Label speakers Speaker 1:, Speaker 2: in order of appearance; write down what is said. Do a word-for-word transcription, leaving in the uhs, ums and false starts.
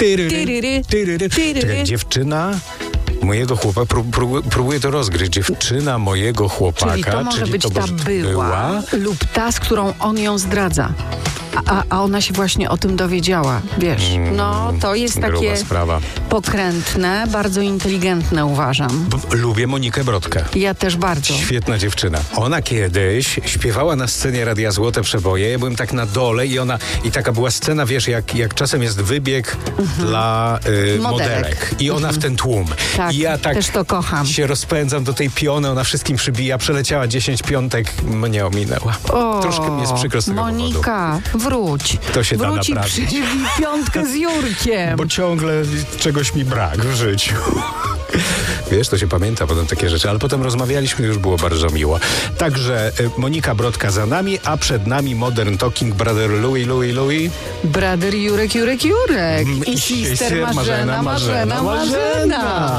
Speaker 1: Tyryry,
Speaker 2: Tyryry,
Speaker 1: tyryry.
Speaker 2: tyryry.
Speaker 1: Czekaj, dziewczyna mojego chłopaka, prób, prób, próbuję to rozgryźć. Dziewczyna mojego chłopaka,
Speaker 2: Czyli to może być
Speaker 1: to
Speaker 2: ta
Speaker 1: może
Speaker 2: była,
Speaker 1: była
Speaker 2: lub ta, z którą on ją zdradza. A, a ona się właśnie o tym dowiedziała, wiesz. No, to jest
Speaker 1: gruba
Speaker 2: takie
Speaker 1: sprawa.
Speaker 2: pokrętne, bardzo inteligentne, uważam.
Speaker 1: B- lubię Monikę Brodkę.
Speaker 2: Ja też bardzo.
Speaker 1: Świetna dziewczyna. Ona kiedyś śpiewała na scenie Radia Złote Przeboje. Ja byłem tak na dole i ona, i taka była scena, wiesz, jak, jak czasem jest wybieg dla y,
Speaker 2: Modelek.
Speaker 1: modelek. I ona w ten tłum.
Speaker 2: Tak,
Speaker 1: I ja tak
Speaker 2: też to kocham.
Speaker 1: się rozpędzam do tej piony, ona wszystkim przybija. Przeleciała dziesięć piątek, mnie ominęła.
Speaker 2: O,
Speaker 1: Troszkę mnie jest przykro z tego powodu.
Speaker 2: Monika, wróć.
Speaker 1: To się da
Speaker 2: Wróć i
Speaker 1: naprawić.
Speaker 2: przybij piątkę z Jurkiem.
Speaker 1: Bo ciągle czegoś mi brak w życiu. Wiesz, to się pamięta potem takie rzeczy, ale potem rozmawialiśmy, już było bardzo miło. Także y, Monika Brodka za nami, a przed nami Modern Talking Brother Louis, Louis, Louis.
Speaker 2: Brother Jurek, Jurek, Jurek. I sister Marzena, Marzena, Marzena.